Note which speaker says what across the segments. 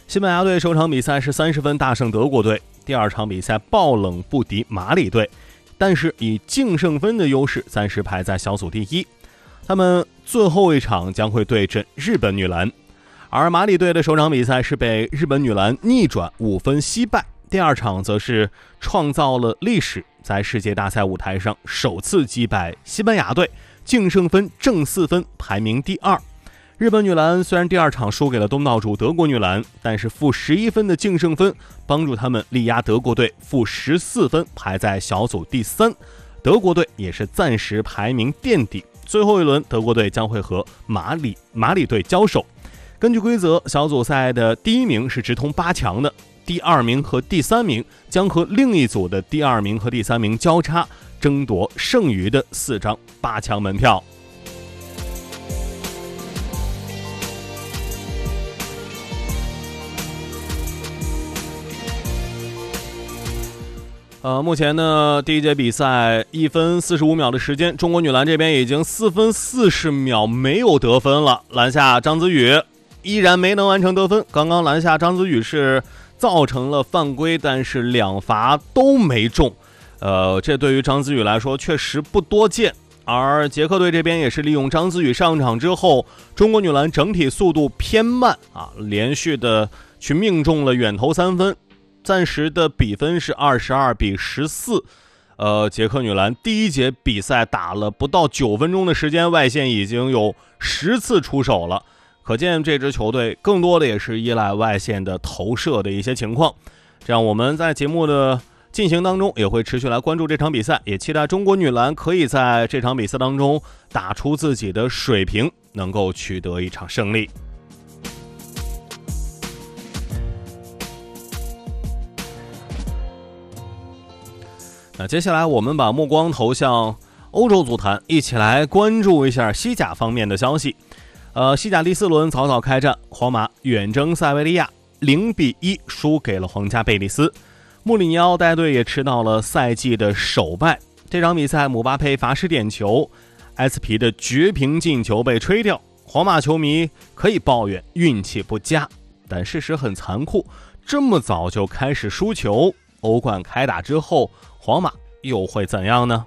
Speaker 1: 西班牙队首场比赛是30分大胜德国队，第二场比赛爆冷不敌马里队，但是以净胜分的优势暂时排在小组第一。他们最后一场将会对阵日本女篮，而马里队的首场比赛是被日本女篮逆转5分惜败，第二场则是创造了历史，在世界大赛舞台上首次击败西班牙队，净胜分正4分，排名第二。日本女篮虽然第二场输给了东道主德国女篮，但是负11分的净胜分帮助他们力压德国队负14分，排在小组第三。德国队也是暂时排名垫底，最后一轮德国队将会和马里队交手。根据规则，小组赛的第一名是直通8强的，第二名和第三名将和另一组的第二名和第三名交叉，争夺剩余的4张8强门票。目前呢，第一节比赛1分45秒的时间，中国女篮这边已经4分40秒没有得分了。篮下张子宇依然没能完成得分，刚刚篮下张子宇是造成了犯规，但是2罚都没中。这对于张子宇来说确实不多见。而捷克队这边也是利用张子宇上场之后，中国女篮整体速度偏慢连续的去命中了远投3分。暂时的比分是22-14。捷克女篮第一节比赛打了不到9分钟的时间，外线已经有10次出手了，可见这支球队更多的也是依赖外线的投射的一些情况。这样我们在节目的进行当中也会持续来关注这场比赛，也期待中国女篮可以在这场比赛当中打出自己的水平，能够取得一场胜利。那接下来我们把目光投向欧洲足坛，一起来关注一下西甲方面的消息。西甲第4轮早早开战，皇马远征塞维利亚0-1输给了皇家贝蒂斯，穆里尼奥带队也吃到了赛季的首败。这场比赛姆巴佩罚失点球，埃斯皮的绝平进球被吹掉，皇马球迷可以抱怨运气不佳，但事实很残酷，这么早就开始输球，欧冠开打之后皇马又会怎样呢？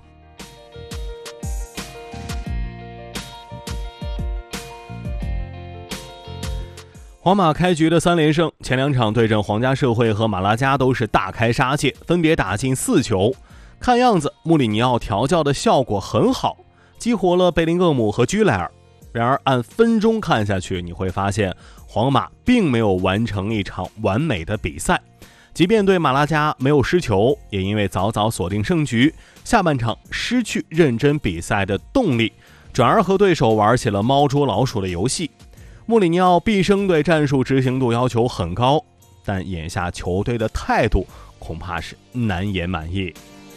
Speaker 1: 皇马开局的3连胜，前2场对阵皇家社会和马拉加都是大开杀戒，分别打进4球。看样子穆里尼奥调教的效果很好，激活了贝林厄姆和居莱尔。然而按分钟看下去，你会发现皇马并没有完成一场完美的比赛。即便对马拉加没有失球，也因为早早锁定胜局，下半场失去认真比赛的动力，转而和对手玩起了猫捉老鼠的游戏。穆里尼奥毕生对战术执行度要求很高，但眼下球队的态度恐怕是难言满意。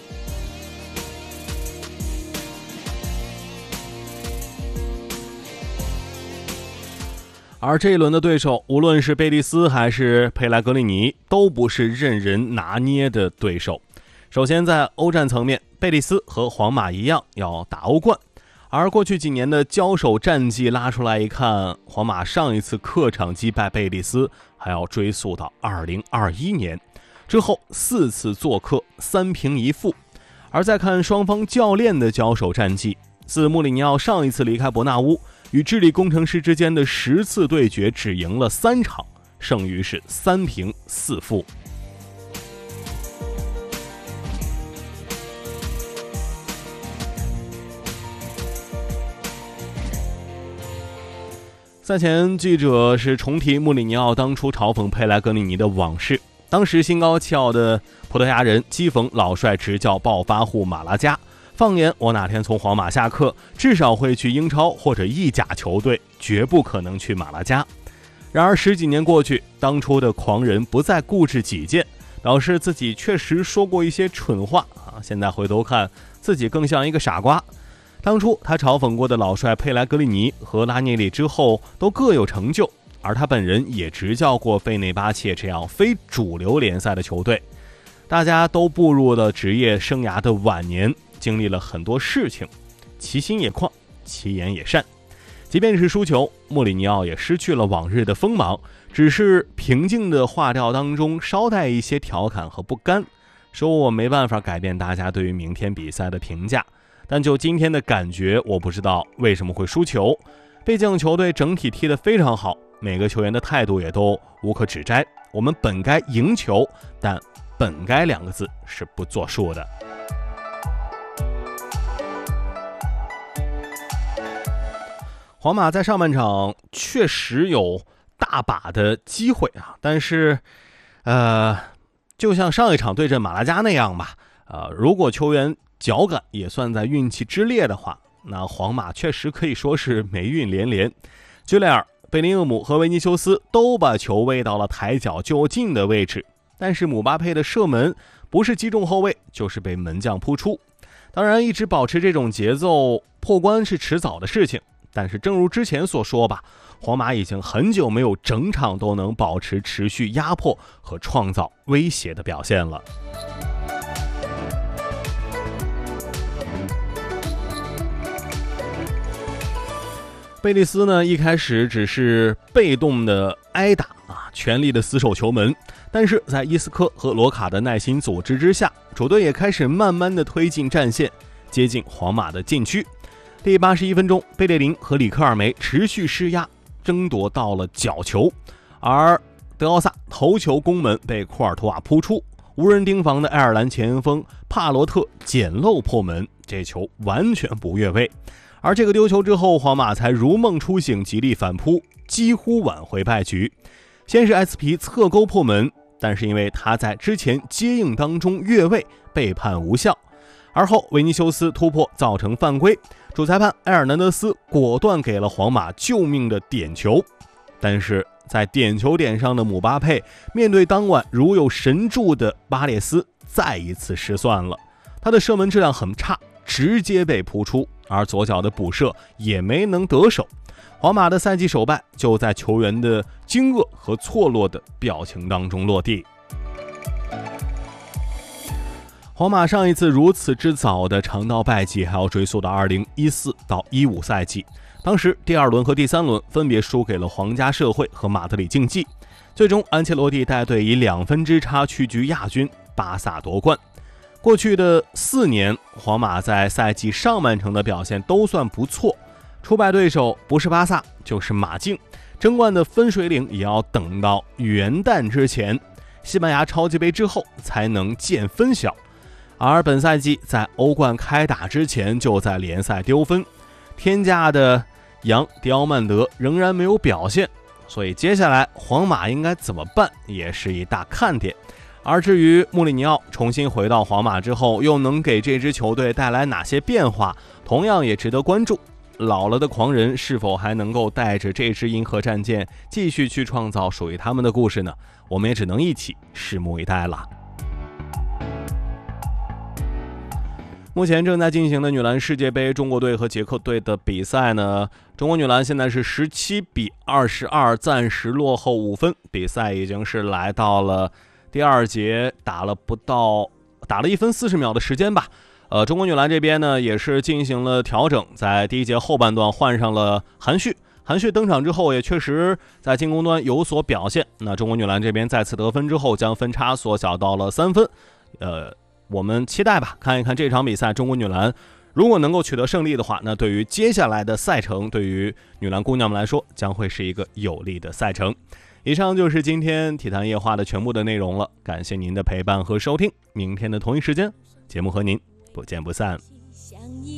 Speaker 1: 而这一轮的对手，无论是贝蒂斯还是佩莱格里尼，都不是任人拿捏的对手。首先在欧战层面，贝蒂斯和皇马一样要打欧冠，而过去几年的交手战绩拉出来一看，皇马上一次客场击败贝蒂斯还要追溯到2021年，之后4次做客3平1负。而再看双方教练的交手战绩，自穆里尼奥上一次离开伯纳乌，与智利工程师之间的10次对决只赢了3场，剩余是3平4负。赛前记者是重提穆里尼奥当初嘲讽佩莱格里尼的往事，当时心高气傲的葡萄牙人讥讽老帅执教暴发户马拉加，放眼我哪天从皇马下课，至少会去英超或者意甲球队，绝不可能去马拉加。然而10几年过去，当初的狂人不再固执己见，表示自己确实说过一些蠢话现在回头看自己更像一个傻瓜。当初他嘲讽过的老帅佩莱格里尼和拉涅里之后都各有成就，而他本人也执教过费内巴切这样非主流联赛的球队。大家都步入了职业生涯的晚年，经历了很多事情，其心也旷，其言也善。 即便是输球，穆里尼奥也失去了往日的锋芒，只是平静的话调当中稍带一些调侃和不甘，说我没办法改变大家对于明天比赛的评价，但就今天的感觉，我不知道为什么会输球。毕竟球队整体踢得非常好，每个球员的态度也都无可指摘。我们本该赢球，但本该2个字是不作数的。皇马在上半场确实有大把的机会啊，但是就像上一场对阵马拉加那样吧，如果球员脚感也算在运气之列的话，那皇马确实可以说是霉运连连。居雷尔、贝林厄姆和维尼修斯都把球喂到了抬脚就进的位置，但是姆巴佩的射门不是击中后卫，就是被门将扑出。当然一直保持这种节奏，破关是迟早的事情，但是正如之前所说吧，皇马已经很久没有整场都能保持持续压迫和创造威胁的表现了。贝利斯呢，一开始只是被动的挨打全力的死守球门，但是在伊斯科和罗卡的耐心组织之下，主队也开始慢慢的推进战线，接近皇马的禁区。第81分钟，贝列林和里克尔梅持续施压，争夺到了角球，而德奥萨头球攻门被库尔图瓦扑出，无人盯防的爱尔兰前锋帕罗特捡漏破门，这球完全不越位。而这个丢球之后，皇马才如梦初醒，极力反扑，几乎挽回败局。先是埃斯皮侧勾破门，但是因为他在之前接应当中越位，被判无效。而后维尼修斯突破造成犯规，主裁判埃尔南德斯果断给了皇马救命的点球。但是在点球点上的姆巴佩面对当晚如有神助的巴列斯，再一次失算了。他的射门质量很差，直接被扑出，而左脚的补射也没能得手。皇马的赛季首败就在球员的惊愕和错落的表情当中落地。皇马上一次如此之早的尝到败绩，还要追溯到2014到15赛季，当时第2轮和第3轮分别输给了皇家社会和马德里竞技，最终安切洛蒂带队以2分之差屈居亚军，巴萨夺冠。过去的4年，皇马在赛季上半程的表现都算不错，出败对手不是巴萨就是马竞，争冠的分水岭也要等到元旦之前，西班牙超级杯之后才能见分晓。而本赛季在欧冠开打之前就在联赛丢分，天价的扬迪奥曼德仍然没有表现，所以接下来皇马应该怎么办也是一大看点。而至于穆里尼奥重新回到皇马之后又能给这支球队带来哪些变化，同样也值得关注。老了的狂人是否还能够带着这支银河战舰继续去创造属于他们的故事呢？我们也只能一起拭目以待了。目前正在进行的女篮世界杯中国队和捷克队的比赛呢，中国女篮现在是17-22，暂时落后5分，比赛已经是来到了第2节，打了1分40秒的时间吧。中国女篮这边呢也是进行了调整，在第1节后半段换上了韩旭登场之后也确实在进攻端有所表现，那中国女篮这边再次得分之后将分差缩小到了3分。我们期待吧，看一看这场比赛中国女篮如果能够取得胜利的话，那对于接下来的赛程，对于女篮姑娘们来说将会是一个有利的赛程。以上就是今天体坛夜话的全部的内容了，感谢您的陪伴和收听，明天的同一时间节目和您不见不散。